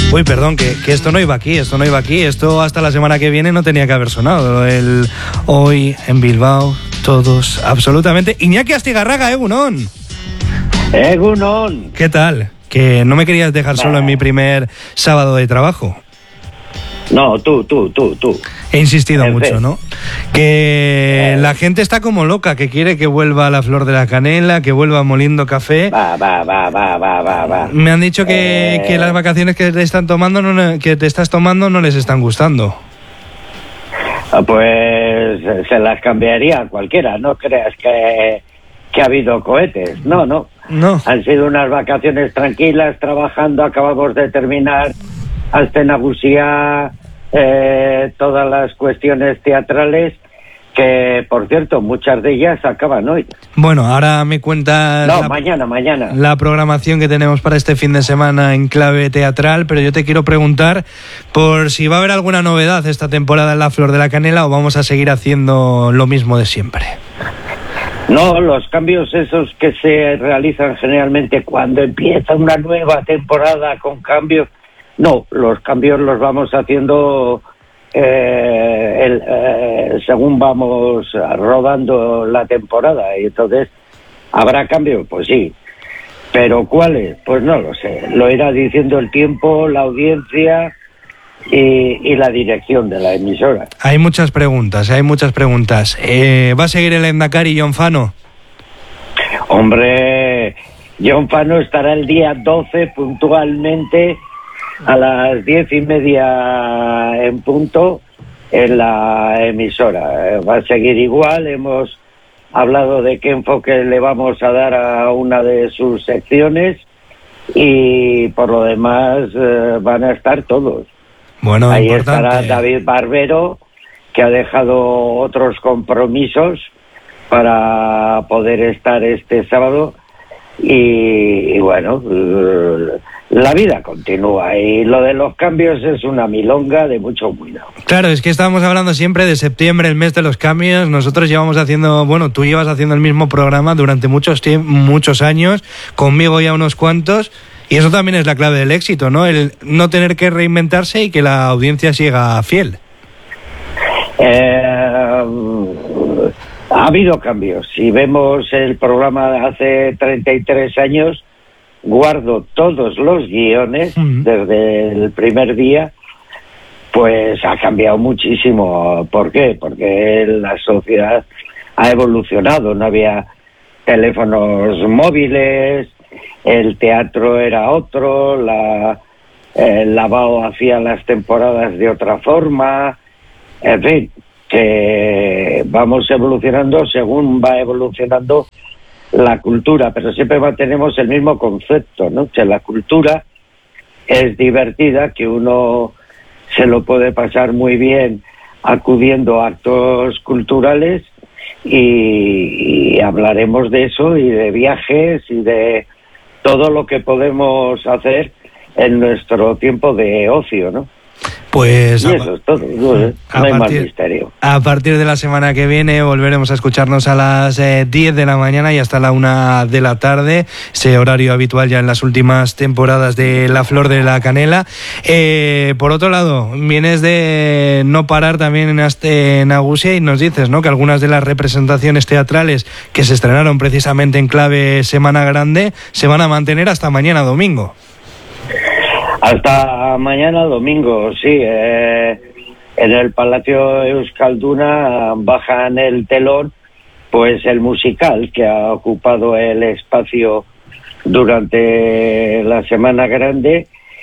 Uy, perdón, que esto no iba aquí, esto hasta la semana que viene no tenía que haber sonado. El hoy en Bilbao, todos, absolutamente. Iñaki Astigarraga, Egunon. Egunon. ¿Qué tal? Que no me querías dejar solo en mi primer sábado de trabajo. No, tú. He insistido mucho, ¿no? Que la gente está como loca, que quiere que vuelva la Flor de la Canela, que vuelva Moliendo Café. Va. Me han dicho que las vacaciones que te estás tomando no les están gustando. Pues se las cambiaría a cualquiera, no creas que ha habido cohetes, no. Han sido unas vacaciones tranquilas, trabajando, acabamos de terminar hasta en Agusía, todas las cuestiones teatrales, que por cierto muchas de ellas acaban hoy. Bueno, ahora me cuentas mañana la programación que tenemos para este fin de semana en clave teatral, pero yo te quiero preguntar por si va a haber alguna novedad esta temporada en la Flor de la Canela o vamos a seguir haciendo lo mismo de siempre. No, los cambios esos que se realizan generalmente cuando empieza una nueva temporada con cambios. No, los cambios los vamos haciendo según vamos rodando la temporada, y entonces ¿habrá cambios? Pues sí, pero ¿cuáles? Pues no lo sé, lo irá diciendo el tiempo, la audiencia y la dirección de la emisora. Hay muchas preguntas. ¿Va a seguir el Endacari John Fano? Hombre, John Fano estará el día 12 puntualmente a las 10:30 en punto en la emisora. Va a seguir igual, hemos hablado de qué enfoque le vamos a dar a una de sus secciones y por lo demás van a estar todos. Bueno, ahí importante. Estará David Barbero, que ha dejado otros compromisos para poder estar este sábado y bueno, la vida continúa y lo de los cambios es una milonga de mucho cuidado. Claro, es que estábamos hablando siempre de septiembre, el mes de los cambios. Nosotros llevamos haciendo, tú llevas haciendo el mismo programa durante muchos años, conmigo ya unos cuantos, y eso también es la clave del éxito, ¿no? El no tener que reinventarse y que la audiencia siga fiel. Ha habido cambios. Si vemos el programa de hace 33 años, guardo todos los guiones desde el primer día, pues ha cambiado muchísimo. ¿Por qué? Porque la sociedad ha evolucionado, no había teléfonos móviles, el teatro era otro, el lavado hacía las temporadas de otra forma, en fin, que vamos evolucionando según va evolucionando la cultura, pero siempre mantenemos el mismo concepto, ¿no? Que la cultura es divertida, que uno se lo puede pasar muy bien acudiendo a actos culturales y hablaremos de eso y de viajes y de todo lo que podemos hacer en nuestro tiempo de ocio, ¿no? Pues y eso es todo, no hay más misterio. A partir de la semana que viene volveremos a escucharnos a las 10 de la mañana y hasta la 1 de la tarde, ese horario habitual ya en las últimas temporadas de La Flor de la Canela. Por otro lado, vienes de no parar también en Agusia y nos dices, ¿no?, que algunas de las representaciones teatrales que se estrenaron precisamente en clave Semana Grande se van a mantener hasta mañana domingo. Hasta mañana domingo, sí. En el Palacio Euskalduna bajan el telón, pues el musical que ha ocupado el espacio durante la Semana Grande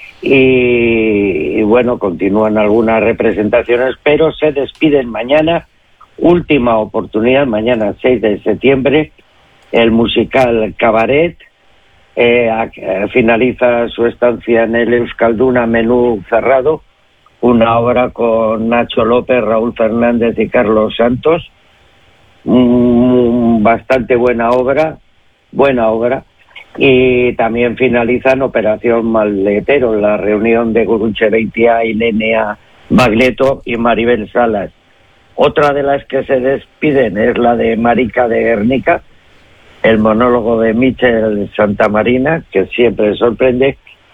y bueno, continúan algunas representaciones, pero se despiden mañana, última oportunidad, mañana 6 de septiembre, el musical Cabaret. Finaliza su estancia en el Euskalduna Menú Cerrado, una obra con Nacho López, Raúl Fernández y Carlos Santos, bastante buena obra, y también finaliza en Operación Maletero, la reunión de Gurutxe Beitia, Ilenia Magleto y Maribel Salas. Otra de las que se despiden es la de Marica de Guernica, el monólogo de Michel Santamarina, que siempre sorprende,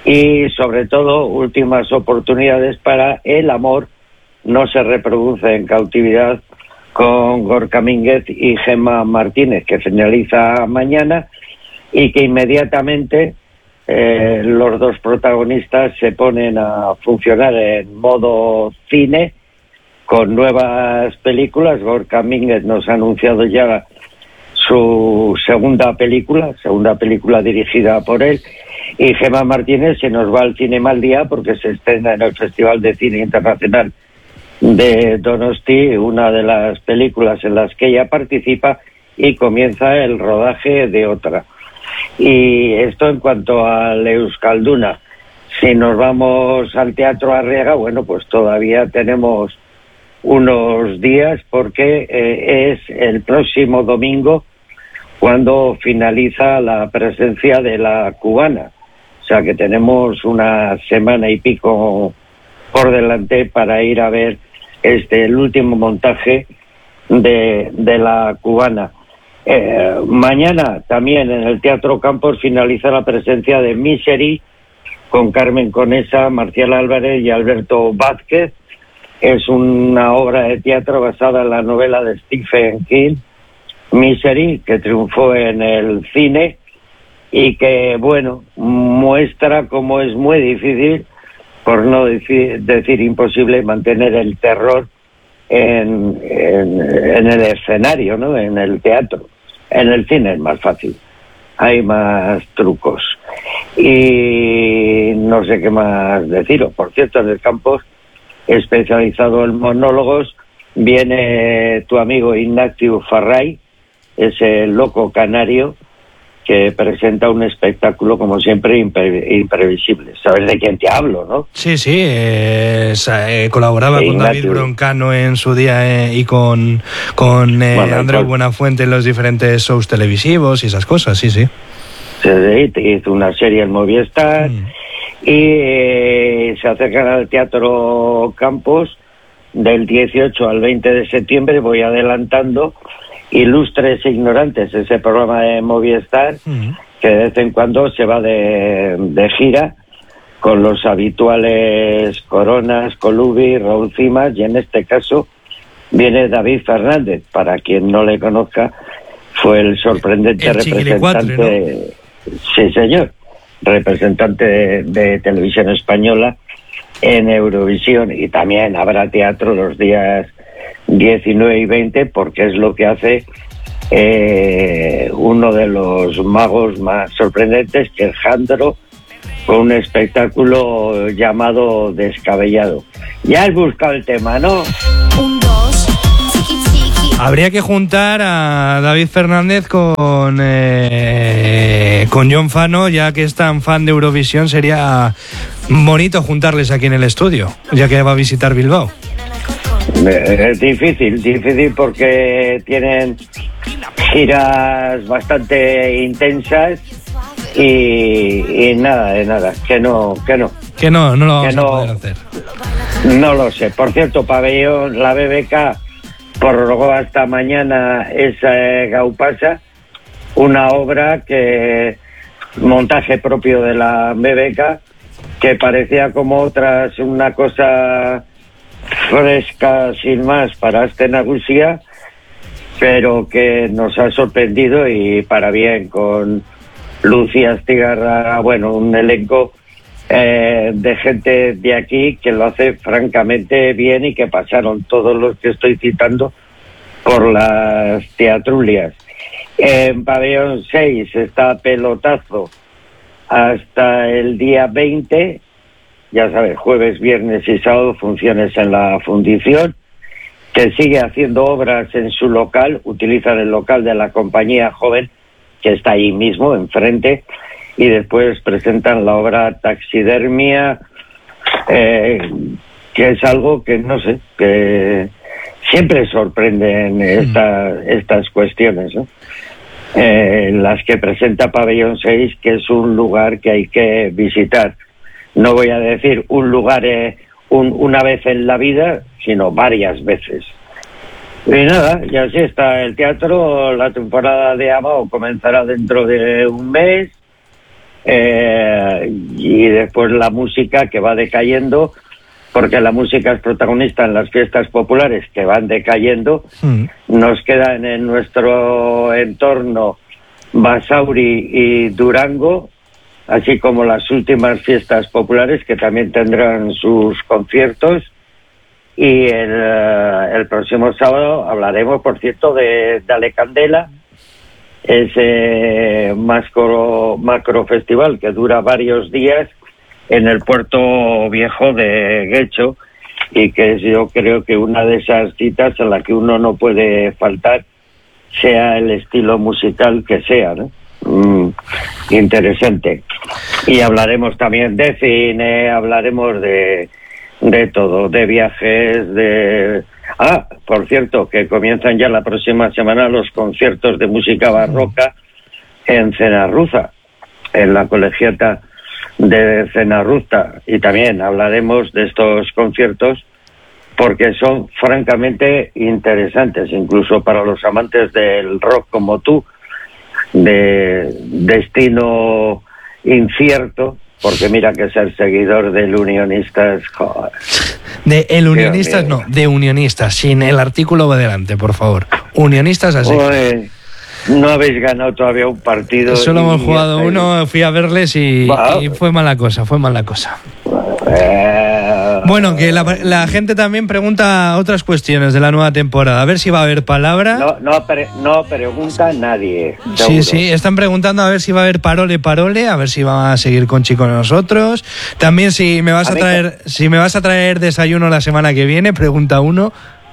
y sobre todo últimas oportunidades para El amor no se reproduce en cautividad, con Gorka Mínguez y Gemma Martínez, que finaliza mañana, y que inmediatamente los dos protagonistas se ponen a funcionar en modo cine con nuevas películas. Gorka Mínguez nos ha anunciado ya su segunda película dirigida por él, y Gemma Martínez se nos va al Cinema al Día porque se estrena en el Festival de Cine Internacional de Donosti una de las películas en las que ella participa, y comienza el rodaje de otra. Y esto en cuanto al Euskalduna. Si nos vamos al Teatro Arriaga, bueno, pues todavía tenemos unos días, porque es el próximo domingo cuando finaliza la presencia de la cubana. O sea que tenemos una semana y pico por delante para ir a ver el último montaje de la cubana. Mañana también en el Teatro Campos finaliza la presencia de Misery, con Carmen Conesa, Marcial Álvarez y Alberto Vázquez. Es una obra de teatro basada en la novela de Stephen King, Misery, que triunfó en el cine y que, bueno, muestra cómo es muy difícil, por no decir imposible, mantener el terror en el escenario, ¿no? En el teatro. En el cine es más fácil, hay más trucos. Y no sé qué más deciros. Por cierto, en el Campos, especializado en monólogos, viene tu amigo Ignacio Farray, ese loco canario que presenta un espectáculo, como siempre, imprevisible. ¿Sabes de quién te hablo, no? Sí, colaboraba con David Broncano en su día y con Andreu Buenafuente en los diferentes shows televisivos y esas cosas, sí. Sí, hizo una serie en Movistar y se acercan al Teatro Campos del 18 al 20 de septiembre, voy adelantando, Ilustres e Ignorantes, ese programa de Movistar que de vez en cuando se va de gira con los habituales Coronas, Colubi, Raúl Cimas, y en este caso viene David Fernández. Para quien no le conozca, fue el sorprendente representante, ¿no? Sí, señor, representante de Televisión Española en Eurovisión, y también habrá teatro los días 19 y 20, porque es lo que hace uno de los magos más sorprendentes, que es Jandro, con un espectáculo llamado Descabellado. Ya has buscado el tema, ¿no? Habría que juntar a David Fernández con Jon Fano, ya que es tan fan de Eurovisión. Sería bonito juntarles aquí en el estudio, ya que va a visitar Bilbao. Es difícil porque tienen giras bastante intensas y nada, que no lo vamos a poder hacer. No lo sé. Por cierto, Pabellón, la BBK prorrogó hasta mañana esa Gaupasa, una obra que montaje propio de la BBK, que parecía como otras, una cosa fresca sin más para Astenagusia, pero que nos ha sorprendido y para bien, con Lucía Astigarra, bueno, un elenco de gente de aquí que lo hace francamente bien, y que pasaron todos los que estoy citando por las teatrulias. En Pabellón 6 está Pelotazo hasta el día 20, ya sabes, jueves, viernes y sábado, funciones en la Fundición, que sigue haciendo obras en su local, utilizan el local de la Compañía Joven, que está ahí mismo, enfrente, y después presentan la obra Taxidermia, que es algo que, no sé, que siempre sorprenden estas cuestiones, ¿no? Las que presenta Pabellón 6, que es un lugar que hay que visitar. No voy a decir un lugar una vez en la vida, sino varias veces. Y nada, y así está el teatro. La temporada de Abao comenzará dentro de un mes, y después la música que va decayendo, porque la música es protagonista en las fiestas populares que van decayendo. Nos quedan en nuestro entorno Basauri y Durango, así como las últimas fiestas populares que también tendrán sus conciertos. Y el próximo sábado hablaremos, por cierto, de Dale Candela, ese macro festival que dura varios días en el puerto viejo de Guecho, y que yo creo que una de esas citas a la que uno no puede faltar, sea el estilo musical que sea, ¿no? Interesante. Y hablaremos también de cine, hablaremos de todo, de viajes, por cierto, que comienzan ya la próxima semana los conciertos de música barroca en Cenarruza, en la colegiata de Cenarruza, y también hablaremos de estos conciertos porque son francamente interesantes, incluso para los amantes del rock como tú, de destino incierto, porque mira que ser seguidor del Unionistas, joder. De el Unionistas, no, de Unionistas, sin el artículo va delante, por favor. Unionistas así. Pues, no habéis ganado todavía un partido. Solo hemos jugado uno, fui a verles y fue mala cosa. Bueno, que la gente también pregunta otras cuestiones de la nueva temporada. A ver si va a haber palabra. No pregunta nadie. Sí, están preguntando a ver si va a haber parole, a ver si va a seguir Conchi con nosotros. También si me vas a traer desayuno la semana que viene, pregunta uno.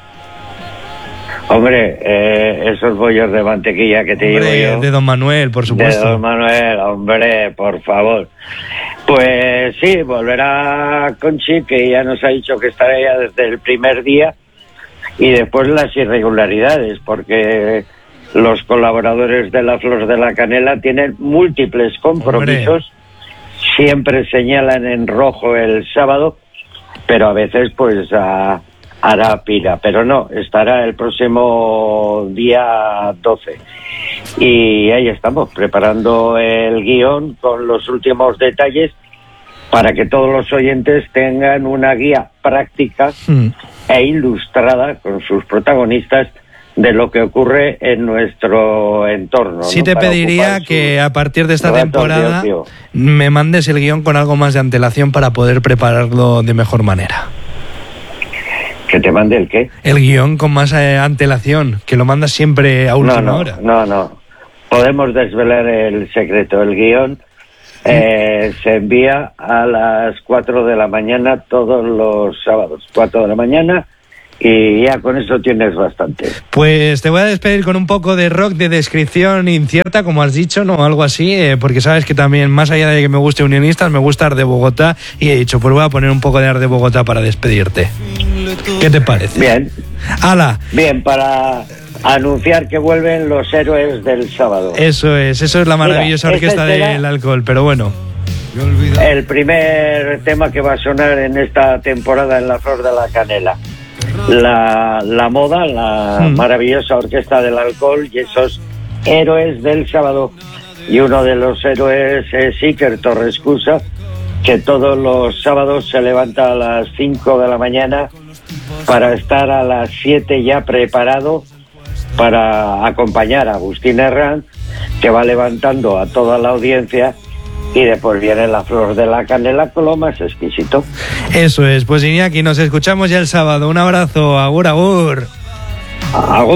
Hombre, esos bollos de mantequilla que te llevo yo. De Don Manuel, por supuesto. De Don Manuel, hombre, por favor. Pues sí, volverá Conchi, que ya nos ha dicho que estará ya desde el primer día, y después las irregularidades, porque los colaboradores de La Flor de la Canela tienen múltiples compromisos. Hombre. Siempre señalan en rojo el sábado, pero a veces pues hará pira, pero no, estará el próximo día 12. Y ahí estamos, preparando el guión con los últimos detalles para que todos los oyentes tengan una guía práctica e ilustrada con sus protagonistas de lo que ocurre en nuestro entorno. Sí, ¿no? Te pediría que a partir de esta temporada me mandes el guión con algo más de antelación para poder prepararlo de mejor manera. ¿Que te mande el qué? El guión con más antelación, que lo mandas siempre a última hora. No. Podemos desvelar el secreto. El guión se envía a las 4 de la mañana todos los sábados. 4 de la mañana, y ya con eso tienes bastante. Pues te voy a despedir con un poco de rock de descripción incierta, como has dicho, ¿no? Algo así, porque sabes que también, más allá de que me guste Unionistas, me gusta Art de Bogotá, y he dicho, pues voy a poner un poco de Art de Bogotá para despedirte. ¿Qué te parece? Bien. ¡Hala! Bien, para anunciar que vuelven los héroes del sábado. Eso es la maravillosa orquesta del alcohol, pero bueno. El primer tema que va a sonar en esta temporada en La Flor de la Canela. La moda, la maravillosa orquesta del alcohol y esos héroes del sábado. Y uno de los héroes es Iker Torrescusa, que todos los sábados se levanta a las 5 de la mañana para estar a las 7 ya preparado para acompañar a Agustín Herrán, que va levantando a toda la audiencia, y después viene La Flor de la Canela con lo más exquisito. Eso es, pues Iñaki, nos escuchamos ya el sábado. Un abrazo, agur, agur. Agur.